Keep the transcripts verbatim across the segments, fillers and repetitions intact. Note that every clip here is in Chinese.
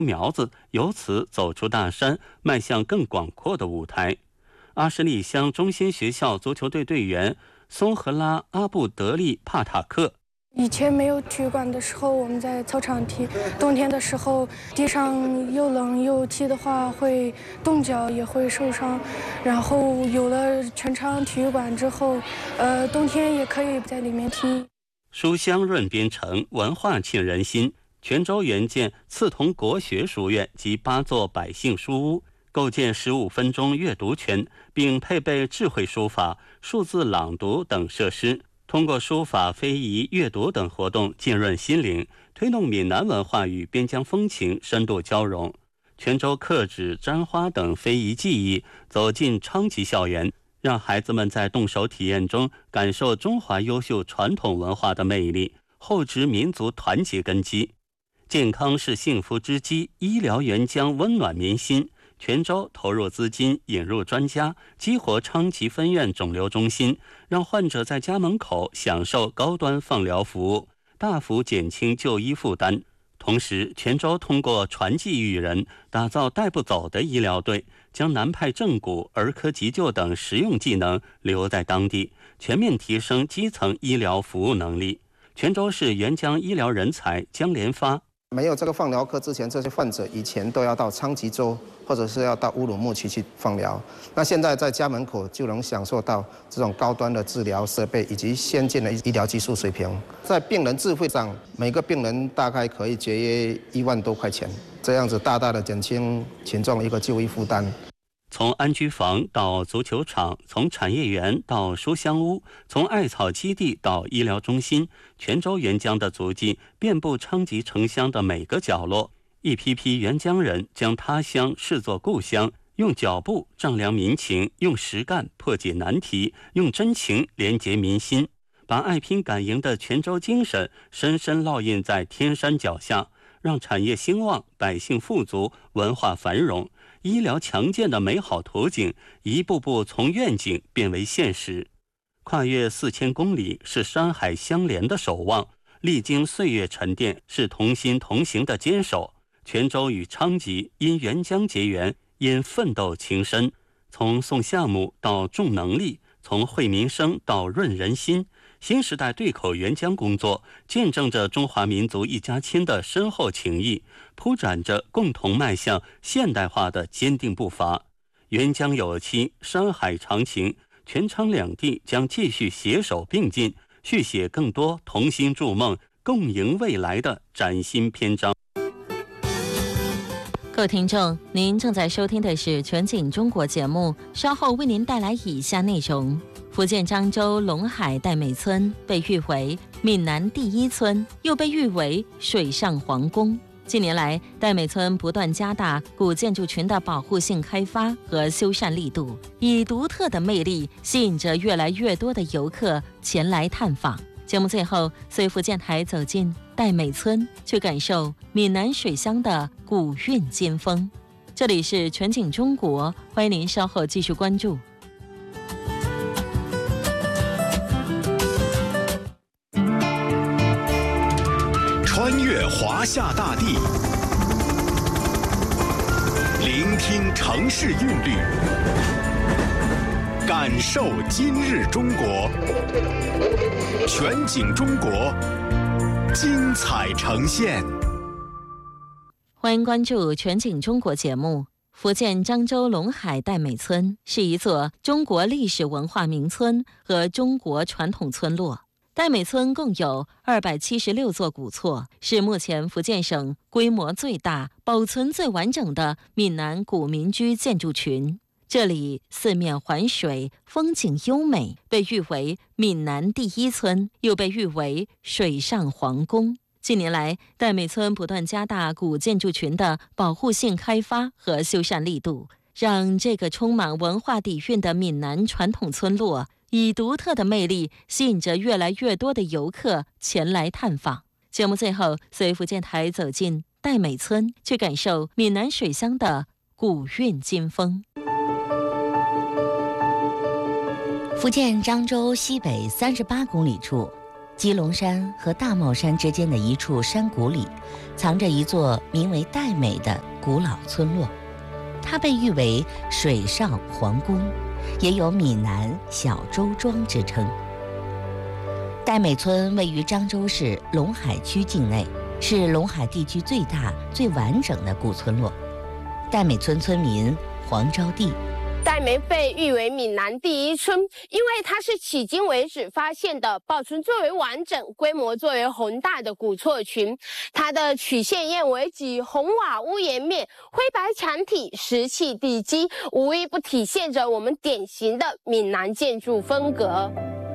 苗子，由此走出大山，迈向更广阔的舞台。阿什利乡中心学校足球队队员松赫拉阿布德利帕塔克。 以前没有体育馆的时候，我们在操场踢。冬天的时候，地上又冷又踢的话，会冻脚，也会受伤。然后有了全场体育馆之后，呃，冬天也可以在里面踢。 书香润边城，文化沁人心。泉州原建刺桐国学书院及八座百姓书屋，构建十五分钟阅读圈，并配备智慧书法、数字朗读等设施。通过书法、非遗、阅读等活动浸润心灵，推动闽南文化与边疆风情深度交融。泉州刻纸、簪花等非遗技艺走进昌吉校园，让孩子们在动手体验中感受中华优秀传统文化的魅力，厚植民族团结根基。健康是幸福之基，医疗援疆温暖民心。泉州投入资金引入专家，激活昌吉分院肿瘤中心，让患者在家门口享受高端放疗服务，大幅减轻就医负担。同时，泉州通过传技育人，打造带不走的医疗队，将南派正骨、儿科急救等实用技能留在当地，全面提升基层医疗服务能力。泉州市援疆医疗人才江连发。 没有这个放疗科之前，这些患者以前都要到昌吉州或者是要到乌鲁木齐去放疗，那现在在家门口就能享受到这种高端的治疗设备以及先进的医疗技术水平。在病人自费上，每个病人大概可以节约一万多块钱，这样子大大的减轻群众一个就医负担。 从安居房到足球场，从产业园到书香屋，从艾草基地到医疗中心，泉州援疆的足迹遍布昌吉城乡的每个角落。一批批援疆人将他乡视作故乡，用脚步丈量民情，用实干破解难题，用真情连结民心，把爱拼敢赢的泉州精神深深烙印在天山脚下，让产业兴旺，百姓富足，文化繁荣，医疗强健的美好图景一步步从愿景变为现实。跨越四千公里，是山海相连的守望；历经岁月沉淀，是同心同行的坚守。泉州与昌吉因援疆结缘，因奋斗情深。从送项目到重能力，从惠民生到润人心，新时代对口援疆工作见证着中华民族一家亲的深厚情谊，铺展着共同迈向现代化的坚定步伐。援疆有期，山海长情，泉昌两地将继续携手并进，续写更多同心筑梦、共赢未来的崭新篇章。 各位听众，您正在收听的是全景中国节目，稍后为您带来以下内容。福建漳州龙海戴美村被誉为闽南第一村，又被誉为水上皇宫。近年来，戴美村不断加大古建筑群的保护性开发和修缮力度，以独特的魅力吸引着越来越多的游客前来探访。节目最后，随福建台走进戴美村，去感受闽南水乡的古韵今风。这里是全景中国，欢迎您稍后继续关注。 穿越华夏大地，聆听城市韵律，感受今日中国。全景中国，精彩呈现。 欢迎关注全景中国节目。福建漳州龙海戴美村是一座中国历史文化名村和中国传统村落。戴美村共有二百七十六座古厝，是目前福建省规模最大、保存最完整的闽南古民居建筑群。这里四面环水，风景优美，被誉为闽南第一村，又被誉为水上皇宫。近年来，戴美村不断加大古建筑群的保护性开发和修缮力度，让这个充满文化底蕴的闽南传统村落以独特的魅力吸引着越来越多的游客前来探访。节目最后，随福建台走进戴美村，去感受闽南水乡的古韵今风。 福建漳州西北三十八公里处， 基隆山和大帽山之间的一处山谷里，藏着一座名为岱美的古老村落，它被誉为水上皇宫，也有闽南小周庄之称。岱美村位于漳州市龙海区境内，是龙海地区最大、最完整的古村落。岱美村村民黄招娣。 岱美被誉为闽南第一村，因为它是迄今为止发现的保存最为完整、规模最为宏大的古厝群。它的曲线燕尾脊、红瓦屋檐面、灰白墙体、石砌地基，无一不体现着我们典型的闽南建筑风格。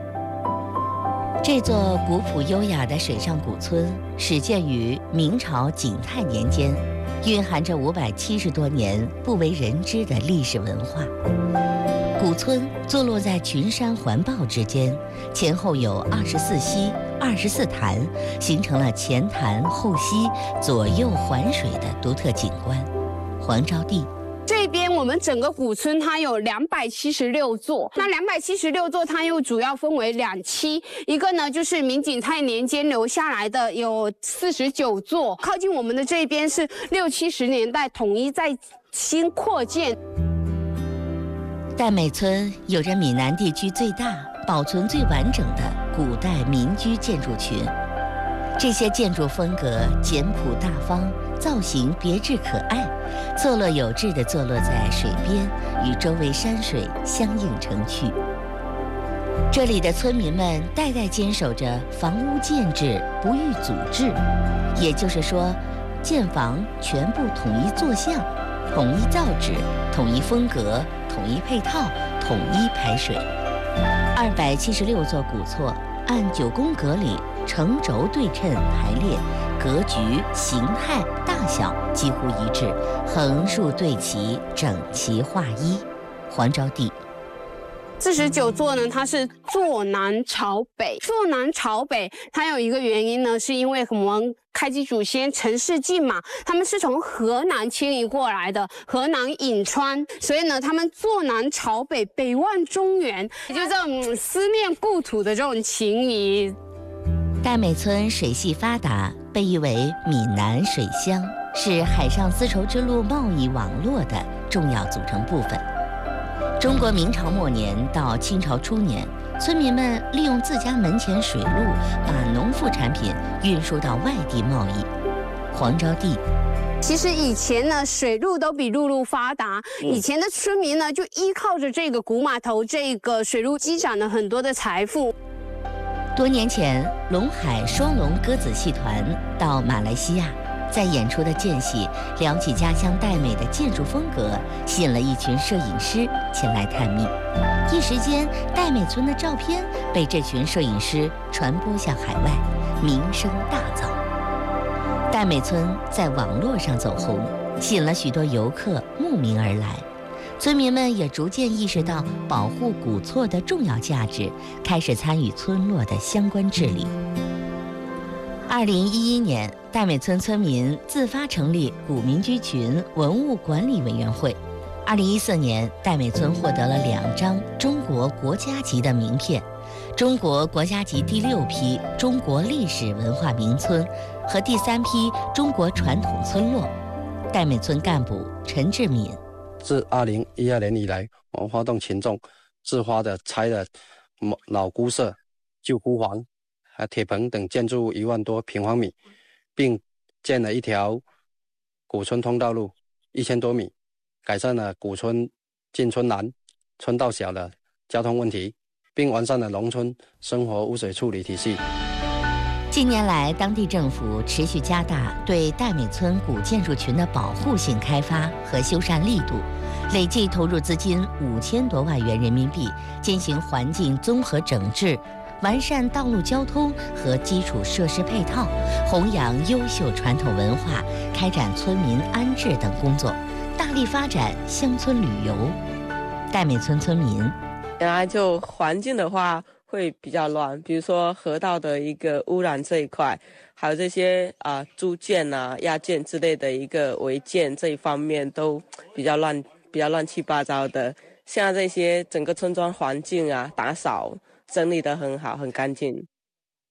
这座古朴优雅的水上古村始建于明朝景泰年间，蕴含着五百七十多年不为人知的历史文化。古村坐落在群山环抱之间，前后有二十四溪、二十四潭，形成了前潭后溪、左右环水的独特景观。黄招娣。 这边我们整个古村它有两百七十六座，那两百七十六座它又主要分为两期，一个呢就是明景泰年间留下来的有四十九座，靠近我们的这边是六七十年代统一再新扩建。 岱美村有着闽南地区最大、保存最完整的古代民居建筑群，这些建筑风格简朴大方，造型别致可爱，错落有致地坐落在水边，与周围山水相映成趣。这里的村民们代代坚守着房屋建制不遇阻制，也就是说，建房全部统一坐向、统一造纸、统一风格、统一配套、统一排水。二百七十六座古厝按九宫格里成轴对称排列，格局、形态、大小几乎一致，横竖对齐，整齐划一。黄招娣。 四十九座呢，它是坐南朝北。坐南朝北，它有一个原因呢，是因为我们开基祖先陈世进嘛，他们是从河南迁移过来的，河南颍川，所以呢，他们坐南朝北，北望中原，就这种思念故土的这种情谊。 岱美村水系发达，被誉为闽南水乡，是海上丝绸之路贸易网络的重要组成部分。中国明朝末年到清朝初年，村民们利用自家门前水路，把农副产品运输到外地贸易。黄招娣。 其实以前呢，水路都比陆路发达。以前的村民呢，就依靠着这个古码头，这个水路积攒了很多的财富。 多年前，龙海双龙歌子戏团到马来西亚，在演出的间隙聊起家乡岱美的建筑风格，吸引了一群摄影师前来探秘。一时间，岱美村的照片被这群摄影师传播向海外，名声大噪。岱美村在网络上走红，吸引了许多游客慕名而来。村民们也逐渐意识到保护古厝的重要价值，开始参与村落的相关治理。二零一一年，岱美村村民自发成立古民居群文物管理委员会。二零一四年，岱美村获得了两张中国国家级的名片，中国国家级第六批中国历史文化名村和第三批中国传统村落。岱美村干部陈志敏。 自二零一二年以来，我们发动群众自发的拆了老孤舍、旧孤房、还铁棚等建筑物一万多平方米，并建了一条古村通道路一千多米，改善了古村进村难、村道小的交通问题，并完善了农村生活污水处理体系。 近年来，当地政府持续加大对岱美村古建筑群的保护性开发和修缮力度，累计投入资金五千多万元人民币，进行环境综合整治，完善道路交通和基础设施配套，弘扬优秀传统文化，开展村民安置等工作，大力发展乡村旅游。岱美村村民， 原来就环境的话会比较乱，比如说河道的一个污染这一块，还有这些啊、呃、猪圈啊、鸭圈之类的一个违建这一方面都比较乱，比较乱七八糟的。现在这些整个村庄环境啊，打扫整理得很好，很干净。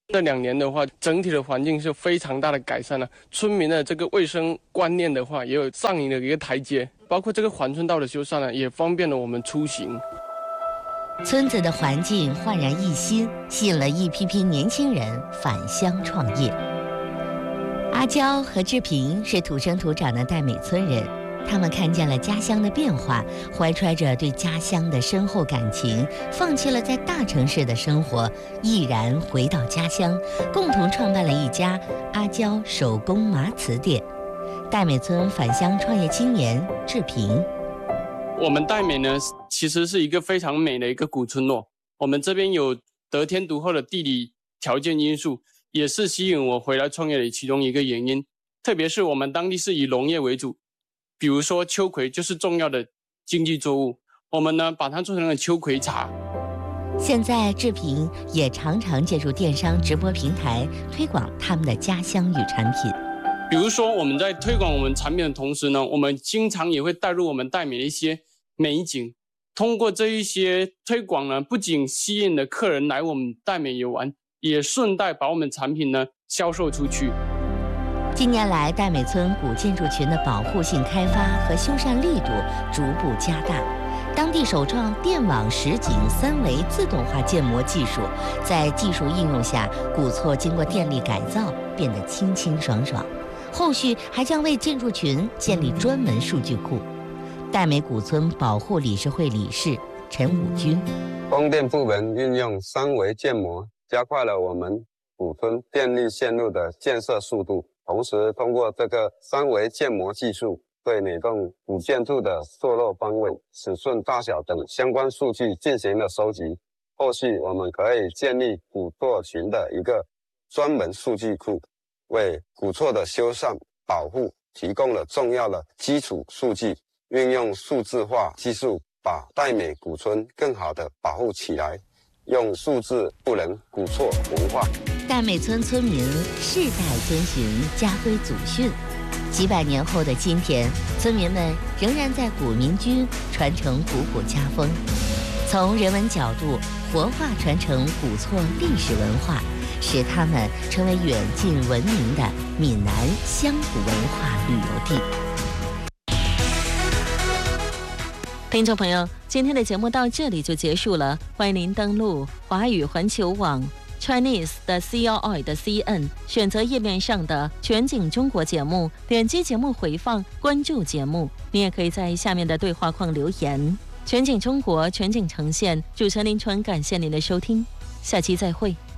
这两年的话，整体的环境是非常大的改善了，村民的这个卫生观念的话，也有上瘾的一个台阶。包括这个环村道的修缮呢，也方便了我们出行。 村子的环境焕然一新，吸引了一批批年轻人返乡创业。阿娇和志平是土生土长的戴美村人，他们看见了家乡的变化，怀揣着对家乡的深厚感情，放弃了在大城市的生活，毅然回到家乡，共同创办了一家阿娇手工麻糍店。戴美村返乡创业青年志平， 我们戴美呢，其实是一个非常美的一个古村落。我们这边有得天独厚的地理条件因素，也是吸引我回来创业的其中一个原因。特别是我们当地是以农业为主，比如说秋葵就是重要的经济作物，我们呢把它做成了秋葵茶。 现在志平也常常借助电商直播平台推广他们的家乡与产品。 比如说我们在推广我们产品的同时呢，我们经常也会带入我们戴美的一些美景。通过这一些推广呢，不仅吸引了客人来我们戴美游玩，也顺带把我们产品呢销售出去。 近年来，戴美村古建筑群的保护性开发和修缮力度逐步加大。当地首创电网实景三维自动化建模技术，在技术应用下，古厝经过电力改造，变得清清爽爽。后续还将为建筑群建立专门数据库。戴美古村保护理事会理事陈武军， 供电部门运用三维建模，加快了我们古村电力线路的建设速度。同时，通过这个三维建模技术，对每栋古建筑的坐落方位、尺寸大小等相关数据进行了收集。后续我们可以建立古厝群的一个专门数据库，为古厝的修缮保护提供了重要的基础数据。运用数字化技术，把戴美古村更好地保护起来，用数字赋能古厝文化。 戴美村村民世代遵循家规祖训，几百年后的今天，村民们仍然在古民居传承古朴家风，从人文角度活化传承古厝历史文化，使它们成为远近闻名的闽南乡土文化旅游地。 听众朋友，今天的节目到这里就结束了，欢迎您登录华语环球网 Chinese 的 C L I 的 C N， 选择页面上的全景中国节目，点击节目回放，关注节目。你也可以在下面的对话框留言。全景中国，全景呈现，主持人林纯，感谢您的收听，下期再会。